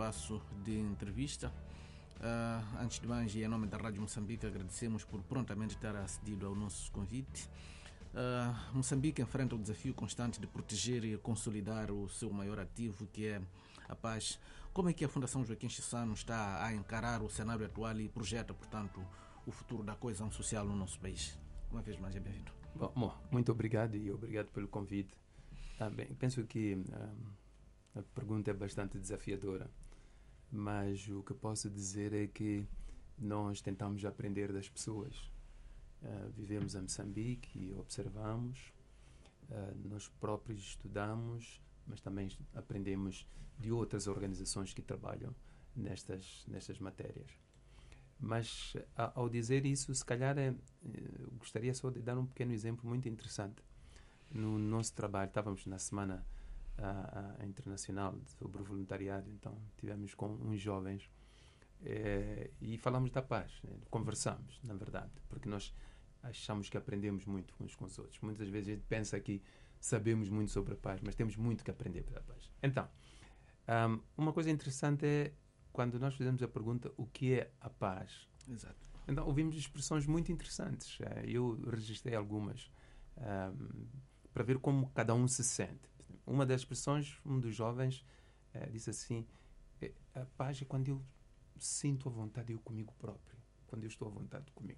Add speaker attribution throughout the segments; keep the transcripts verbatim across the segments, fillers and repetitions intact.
Speaker 1: espaço de entrevista. Uh, antes de mais, e em nome da Rádio Moçambique, agradecemos por prontamente ter acedido ao nosso convite. Uh, Moçambique enfrenta o desafio constante de proteger e consolidar o seu maior ativo, que é a paz. Como é que a Fundação Joaquim Chissano está a encarar o cenário atual e projeta, portanto, o futuro da coesão social no nosso país? Uma vez mais, é bem-vindo.
Speaker 2: Bom, bom, muito obrigado e obrigado pelo convite. Ah, bem, penso que ah, a pergunta é bastante desafiadora, mas o que posso dizer é que nós tentamos aprender das pessoas. Uh, vivemos em Moçambique e observamos, uh, nós próprios estudamos, mas também aprendemos de outras organizações que trabalham nestas, nestas matérias. Mas, a, ao dizer isso, se calhar, é, eu gostaria só de dar um pequeno exemplo muito interessante. No nosso trabalho, estávamos na Semana uh, uh, Internacional sobre o Voluntariado, então tivemos com uns jovens eh, e falamos da paz, né? Conversamos, na verdade, porque nós achamos que aprendemos muito uns com os outros. Muitas vezes a gente pensa que sabemos muito sobre a paz, mas temos muito que aprender para a paz. Então, um, uma coisa interessante é quando nós fizemos a pergunta o que é a paz.
Speaker 1: Exato.
Speaker 2: Então, ouvimos expressões muito interessantes. Eu registrei algumas um, para ver como cada um se sente. Uma das expressões, um dos jovens uh, disse assim, a paz é quando eu sinto a vontade eu comigo próprio, quando eu estou à vontade comigo.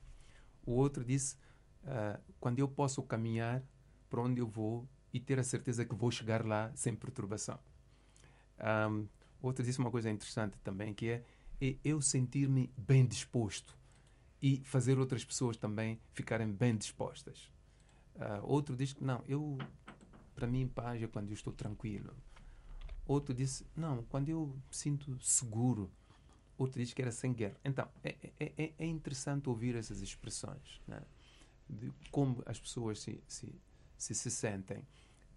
Speaker 2: O outro disse, uh, quando eu posso caminhar para onde eu vou e ter a certeza que vou chegar lá sem perturbação. Um, outro disse uma coisa interessante também, que é, é eu sentir-me bem disposto e fazer outras pessoas também ficarem bem dispostas. Uh, outro disse que não, eu, para mim, paz é quando eu estou tranquilo. Outro disse, não, quando eu me sinto seguro. Outro diz que era sem guerra. Então, é, é, é interessante ouvir essas expressões, né? De como as pessoas se, se, se, se sentem.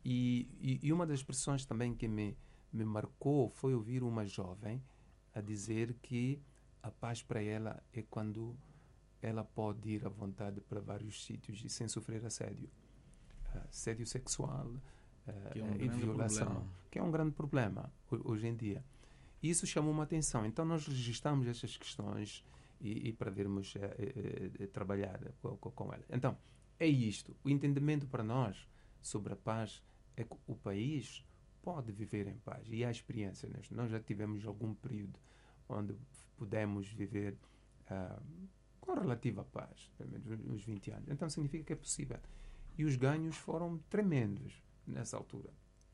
Speaker 2: E, e, e uma das expressões também que me, me marcou foi ouvir uma jovem a dizer que a paz para ela é quando ela pode ir à vontade para vários sítios e sem sofrer assédio. Assédio sexual
Speaker 1: que é um
Speaker 2: e violação,
Speaker 1: problema.
Speaker 2: que é um grande problema hoje em dia. E isso chamou uma atenção. Então, nós registramos estas questões e, e para vermos eh, eh, trabalhar com, com elas. Então, é isto. O entendimento para nós sobre a paz é que o país pode viver em paz. E há experiência. Nós, nós já tivemos algum período onde pudemos viver uh, com relativa paz, pelo menos uns vinte anos. Então, significa que é possível. E os ganhos foram tremendos nessa altura.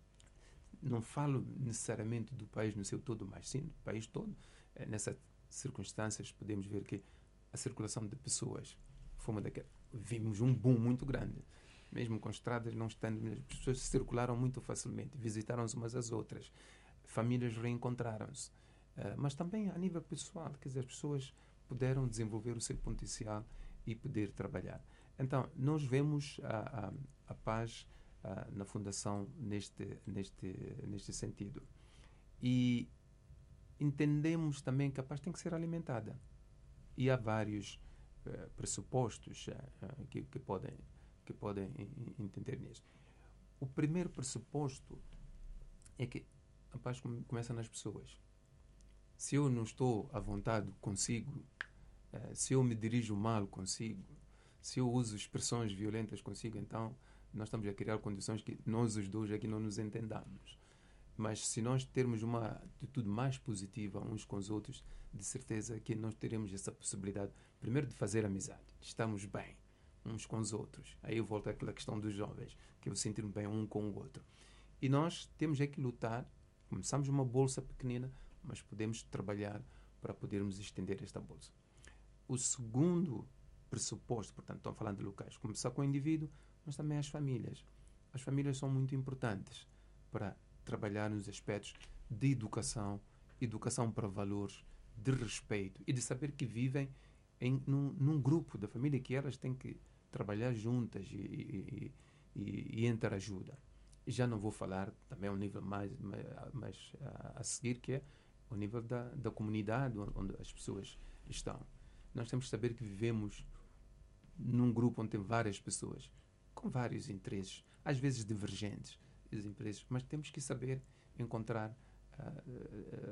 Speaker 2: Não falo necessariamente do país no seu todo, mas sim do país todo. Nessas circunstâncias, podemos ver que a circulação de pessoas foi uma daquelas. Vimos um boom muito grande. Mesmo com estradas não estando, as pessoas circularam muito facilmente, visitaram-se umas às outras, famílias reencontraram-se. Uh, mas também a nível pessoal, quer dizer, as pessoas puderam desenvolver o seu potencial e poder trabalhar. Então, nós vemos a, a, a paz Uh, na Fundação neste, neste, neste sentido. E entendemos também que a paz tem que ser alimentada. E há vários uh, pressupostos uh, que, que podem, que podem entender nisso. O primeiro pressuposto é que a paz começa nas pessoas. Se eu não estou à vontade consigo, uh, se eu me dirijo mal consigo, se eu uso expressões violentas consigo, então nós estamos a criar condições que nós os dois aqui não nos entendamos. Mas se nós termos uma atitude mais positiva uns com os outros, de certeza que nós teremos essa possibilidade, primeiro de fazer amizade, de estarmos bem uns com os outros. Aí eu volto àquela questão dos jovens, que eu sentir-me bem um com o outro. E nós temos é que lutar, começamos uma bolsa pequenina, mas podemos trabalhar para podermos estender esta bolsa. O segundo pressuposto, portanto, estou falando de locais, começar com o indivíduo, mas também as famílias. As famílias são muito importantes para trabalhar nos aspectos de educação, educação para valores, de respeito e de saber que vivem em, num, num grupo da família, que elas têm que trabalhar juntas e, e, e, e interajuda. E já não vou falar também ao nível mais, mais, mais a, a seguir, que é o nível da, da comunidade onde as pessoas estão. Nós temos que saber que vivemos num grupo onde tem várias pessoas com vários interesses, às vezes divergentes, interesses, mas temos que saber encontrar uh,